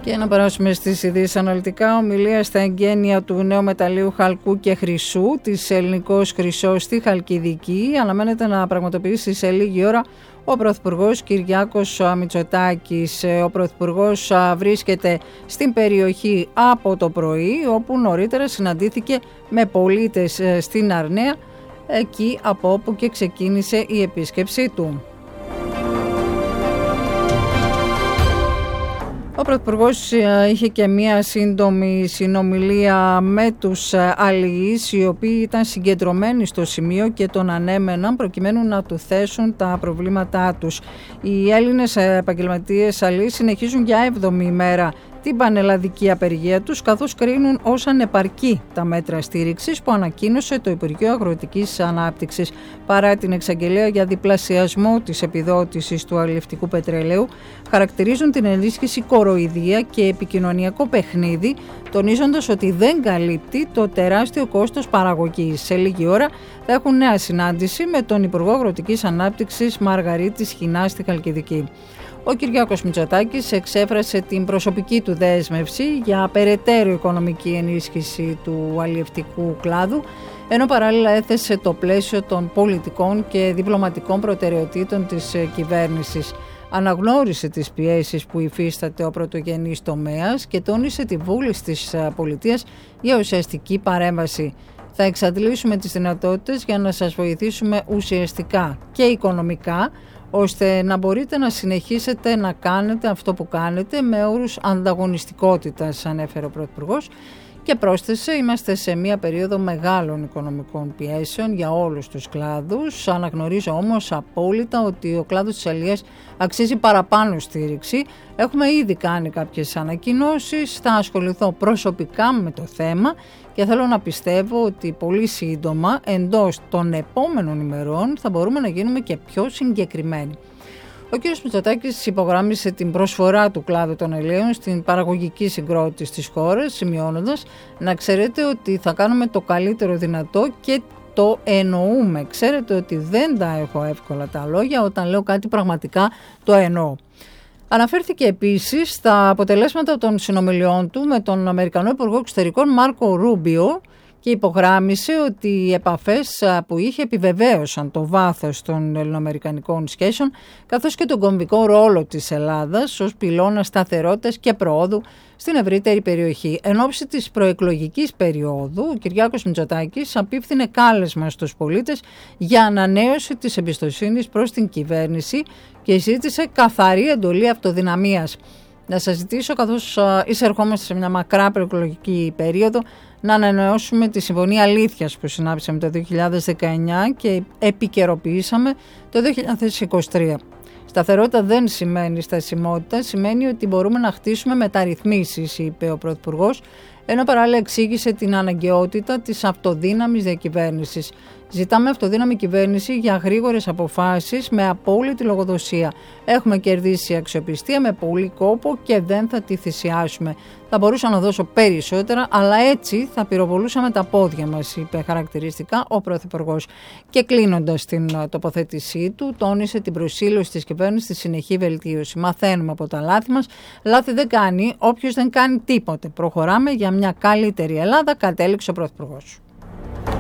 Και να περάσουμε στις ειδήσεις αναλυτικά. Ομιλία στα εγγένεια του νέου μεταλλείου χαλκού και χρυσού της Ελληνικός Χρυσός στη Χαλκιδική αναμένεται να πραγματοποιήσει σε λίγη ώρα ο Πρωθυπουργός Κυριάκος Μητσοτάκης. Ο Πρωθυπουργός βρίσκεται στην περιοχή από το πρωί, όπου νωρίτερα συναντήθηκε με πολίτες στην Αρναία, εκεί από όπου και ξεκίνησε η επίσκεψή του. Ο Πρωθυπουργός είχε και μία σύντομη συνομιλία με τους αλληλείς, οι οποίοι ήταν συγκεντρωμένοι στο σημείο και τον ανέμεναν προκειμένου να του θέσουν τα προβλήματά τους. Οι Έλληνες επαγγελματίες αλληλείς συνεχίζουν για 7η ημέρα την πανελλαδική απεργία τους, καθώς κρίνουν ως ανεπαρκή τα μέτρα στήριξης που ανακοίνωσε το Υπουργείο Αγροτικής Ανάπτυξης. Παρά την εξαγγελία για διπλασιασμό της επιδότησης του αλλιευτικού πετρελαίου, χαρακτηρίζουν την ενίσχυση κοροϊδία και επικοινωνιακό παιχνίδι, τονίζοντας ότι δεν καλύπτει το τεράστιο κόστος παραγωγής. Σε λίγη ώρα θα έχουν νέα συνάντηση με τον Υπουργό Αγροτικής Ανάπτυξης Μαργαρίτη Σχοινά στη Χαλκιδική. Ο Κυριάκος Μητσοτάκης εξέφρασε την προσωπική του δέσμευση για περαιτέρω οικονομική ενίσχυση του αλλιευτικού κλάδου, ενώ παράλληλα έθεσε το πλαίσιο των πολιτικών και διπλωματικών προτεραιοτήτων της κυβέρνησης. Αναγνώρισε τις πιέσεις που υφίσταται ο πρωτογενής τομέας και τόνισε τη βούληση της πολιτείας για ουσιαστική παρέμβαση. Θα εξαντλήσουμε τις δυνατότητες για να σας βοηθήσουμε ουσιαστικά και οικονομικά, ώστε να μπορείτε να συνεχίσετε να κάνετε αυτό που κάνετε με όρους ανταγωνιστικότητας, ανέφερε ο Πρωθυπουργός και πρόσθεσε: είμαστε σε μια περίοδο μεγάλων οικονομικών πιέσεων για όλους τους κλάδους. Αναγνωρίζω όμως απόλυτα ότι ο κλάδος της αλληλείας αξίζει παραπάνω στήριξη. Έχουμε ήδη κάνει κάποιες ανακοινώσεις, θα ασχοληθώ προσωπικά με το θέμα και θέλω να πιστεύω ότι πολύ σύντομα, εντός των επόμενων ημερών, θα μπορούμε να γίνουμε και πιο συγκεκριμένοι. Ο κ. Μητσοτάκης υπογράμμισε την προσφορά του κλάδου των αλλιέων στην παραγωγική συγκρότηση της χώρας, σημειώνοντας: να ξέρετε ότι θα κάνουμε το καλύτερο δυνατό και το εννοούμε. Ξέρετε ότι δεν τα έχω εύκολα τα λόγια, όταν λέω κάτι πραγματικά το εννοώ. Αναφέρθηκε επίσης στα αποτελέσματα των συνομιλιών του με τον Αμερικανό Υπουργό Εξωτερικών Μάρκο Ρούμπιο και υπογράμμισε ότι οι επαφές που είχε επιβεβαίωσαν το βάθος των ελληνοαμερικανικών σχέσεων, καθώς και τον κομβικό ρόλο της Ελλάδας ως πυλώνα σταθερότητας και προόδου στην ευρύτερη περιοχή. Εν ώψη της προεκλογικής περίοδου, ο Κυριάκος Μητσοτάκης απίφθινε κάλεσμα στους πολίτες για ανανέωση της εμπιστοσύνης προς την κυβέρνηση και ζήτησε καθαρή εντολή αυτοδυναμίας. Να σας ζητήσω, καθώς εισερχόμαστε σε μια μακρά προεκλογική περίοδο, να ανανεώσουμε τη Συμφωνία Αλήθειας που συνάψαμε το 2019 και επικαιροποιήσαμε το 2023. Σταθερότητα δεν σημαίνει στασιμότητα, σημαίνει ότι μπορούμε να χτίσουμε μεταρρυθμίσεις, είπε ο Πρωθυπουργός, ενώ παράλληλα εξήγησε την αναγκαιότητα της αυτοδύναμης διακυβέρνησης. Ζητάμε αυτοδύναμη κυβέρνηση για γρήγορες αποφάσεις με απόλυτη λογοδοσία. Έχουμε κερδίσει αξιοπιστία με πολύ κόπο και δεν θα τη θυσιάσουμε. Θα μπορούσα να δώσω περισσότερα, αλλά έτσι θα πυροβολούσαμε τα πόδια μας, είπε χαρακτηριστικά ο Πρωθυπουργός. Και κλείνοντας την τοποθέτησή του, τόνισε την προσήλωση της κυβέρνησης στη συνεχή βελτίωση. Μαθαίνουμε από τα λάθη μας. Λάθη δεν κάνει όποιος δεν κάνει τίποτε. Προχωράμε για μια καλύτερη Ελλάδα, κατέληξε ο Πρωθυπουργός.